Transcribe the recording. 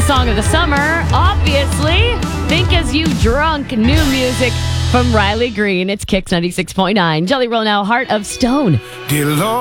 song of the summer, obviously. Think As You Drunk, new music from Riley Green. It's Kicks 96.9. Jelly Roll now, Heart of Stone. Dear Lord.